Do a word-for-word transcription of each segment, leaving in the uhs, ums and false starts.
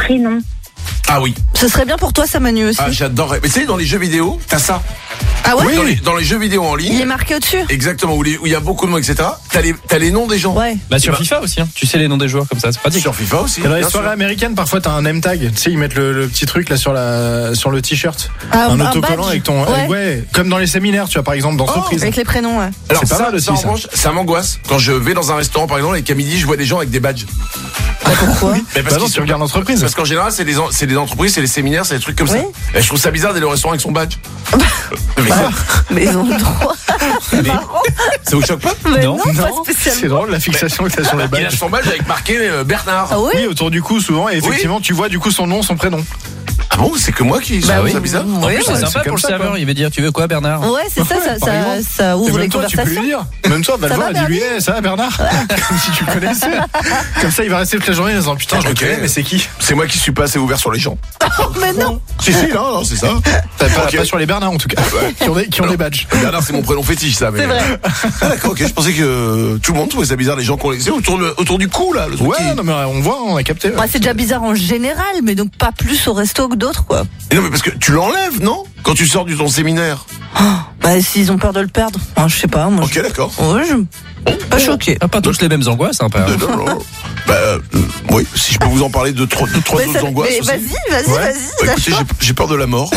prénom. Ah oui. Ce serait bien pour toi, ça, Manu, aussi. Ah, j'adorerais. Mais tu sais, dans les jeux vidéo, t'as ça. Ah ouais? Oui. Dans les, dans les jeux vidéo en ligne. Il est marqué au-dessus. Exactement, où il où y a beaucoup de noms, et cetera. T'as les, t'as les noms des gens. Ouais. Bah sur bah, FIFA aussi, hein. Tu sais les noms des joueurs comme ça, c'est pratique. Sur FIFA aussi. Et dans les bien soirées sûr. américaines, parfois t'as un name tag. Tu sais, ils mettent le, le petit truc là sur la sur le t-shirt, Ah, un un autocollant badge. avec ton, Ouais. avec- ouais, comme dans les séminaires, tu vois, par exemple, d'entreprise. Avec les prénoms, ouais. Alors C'est pas ça, mal aussi, ça, en ça. revanche, ça m'angoisse. Quand je vais dans un restaurant, par exemple, et qu'à midi, je vois des gens avec des badges. Pourquoi? Mais Bah non, qu'ils tu sont- regardes l'entreprise. Parce qu'en général, c'est des, en- c'est des entreprises, c'est des séminaires, c'est des trucs comme Oui. ça. Et je trouve ça bizarre d'aller au restaurant avec son badge. Mais Bah, mais ils ont le droit. C'est marrant. ça vous choque pas? Mais non, Non. pas C'est spécialement. drôle la fixation que t'as sur les Il a badges. son badge avec marqué euh, Bernard. Ah oui? Oui, autour du cou souvent, et effectivement, tu vois du coup son nom, son prénom. Ah bon, c'est que moi qui Bah trouve oui. ça bizarre. Oui, En plus, ouais. c'est sympa c'est pour comme le ça, serveur, quoi. il va dire tu veux quoi Bernard? Ouais, c'est ça, ça, Par ça, exemple. ça Et ouvre les même toi, tu peux lui conversations. dire. Même toi, va le Ça voir, va, dis-lui, eh, ça va Bernard? Comme si tu le connaissais. Comme ça, il va rester toute la journée en disant putain, je le Ok. connais, mais c'est qui? C'est moi qui suis pas assez ouvert sur les gens. Mais non. Si, si, non, non, c'est ça. T'as pas, Ok. pas sur les Bernard en tout cas. Qui ont des, qui ont des badges. Bernard, c'est mon prénom fétiche, ça. Mais... C'est vrai. Ah, d'accord, ok. Je pensais que tout le monde trouvait ça bizarre, les gens qu'on les. C'est autour, de- autour du cou, là. Le truc Ouais, qui- non mais on voit, on a capté. ouais. Bah, c'est déjà bizarre en général, mais donc pas plus au resto que d'autres, quoi. Mais non, mais parce que tu l'enlèves, non? Quand tu sors du ton séminaire. Bah, s'ils ont peur de le perdre. Enfin, je sais pas, moi. Ok, d'accord. Je... Ouais, je... Pas choqué. Ah, pas tous les mêmes angoisses, hein, pas. Euh, non, non. Bah, euh, oui, si je peux vous en parler de trois, de trois Mais, autres ça- angoisses. mais aussi. vas-y, vas-y, Ouais. vas-y. Bah, ça écoutez, change. j'ai- j'ai peur de la mort.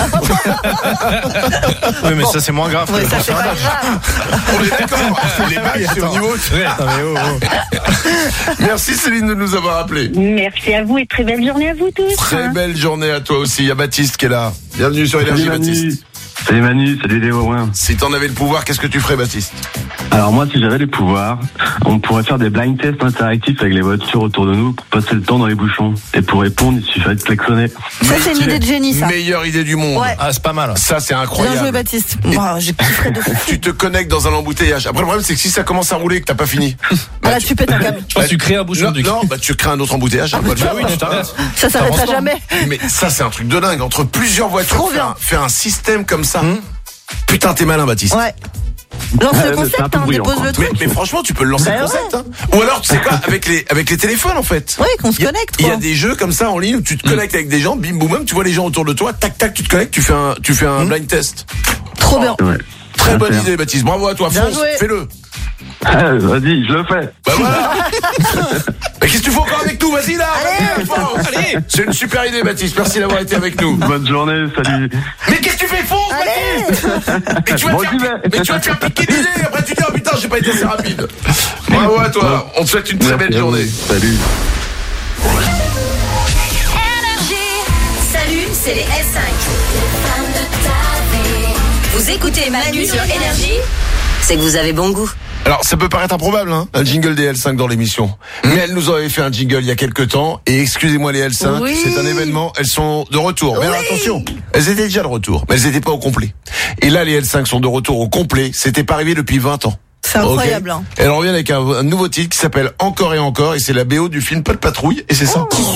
Oui, mais ça c'est moins grave. Ouais, que ça de c'est faire un pas badge. grave. On est d'accord. Les badges, c'est au niveau. Attends, mais oh, oh. Merci Céline de nous avoir appelés. Merci à vous et très belle journée à vous tous. Très hein. belle journée à toi aussi. Il y a Baptiste qui est là. Bienvenue sur Énergie, Salut Manu. Baptiste. Salut Manu, salut Léo. Ouais. Si t'en avais le pouvoir, qu'est-ce que tu ferais, Baptiste? Alors moi, si j'avais les pouvoirs, on pourrait faire des blind tests interactifs avec les voitures autour de nous pour passer le temps dans les bouchons. Et pour répondre, il suffirait de klaxonner. Ça, c'est une idée de génie, ça. Meilleure idée du monde. Ouais. Ah, c'est pas mal. Ça, c'est Bien incroyable. joué, Baptiste. Oh, j'ai kifferé de fou. Tu te connectes dans un embouteillage. Après, le problème, c'est que si ça commence à rouler et que t'as pas fini. Ah là, tu pètes un câble. Je pense que tu crées un bouchon Non, de non, bah, tu crées un autre embouteillage. Ah, oui, tu t'arrêtes. Ça s'arrêtera T'avances pas. jamais. Mais ça, c'est un truc de dingue. Entre plusieurs voitures, Trop faire bien. un, faire un système comme ça. Putain, t'es malin, Baptiste. Ouais. Lance Ouais, le mais c'est un concept, peu hein, bruyant, dépose quoi. le Mais, truc. mais franchement, tu peux le lancer Bah le ouais. concept. Hein. Ou alors, tu sais quoi, avec les, avec les téléphones, en fait. Ouais, qu'on se Il y a- connecte, Il y a quoi. des jeux comme ça en ligne où tu te connectes avec des gens, bim boum, même tu vois les gens autour de toi, tac tac, tu te connectes, tu fais un, tu fais un blind test. Trop bien. Ouais. Très À bonne faire. idée, Baptiste. Bravo à toi, Bien fonce, joué. fais-le. Ah, vas-y, je le fais. Bah voilà. Mais qu'est-ce que tu fais encore avec nous? Vas-y là. Allez. vas-y, fonce, allez. C'est une super idée, Baptiste. Merci d'avoir été avec nous. Bonne journée, salut. Mais qu'est-ce que tu fais? Fonce, Baptiste. Mais tu vas Bon, te j'y faire, vais. mais tu vas te faire piquer d'idées. Après tu dis oh putain, j'ai pas été assez rapide. Bravo à toi. On te souhaite une très Merci belle à vous. journée. Salut. Salut, c'est les L cinq. Vous écoutez Manu sur Énergie, c'est que vous avez bon goût. Alors, ça peut paraître improbable, hein, un jingle des L cinq dans l'émission. Mais elles nous avaient fait un jingle il y a quelques temps. Et excusez-moi les L cinq, Oui. c'est un événement. Elles sont de retour. Mais alors, Oui. attention, elles étaient déjà de retour, mais elles n'étaient pas au complet. Et là, les L cinq sont de retour au complet. C'était pas arrivé depuis vingt ans. C'est incroyable, Ok. hein. Elles reviennent avec un, un nouveau titre qui s'appelle Encore et Encore. Et c'est la B O du film Pas de patrouille. Et c'est ça.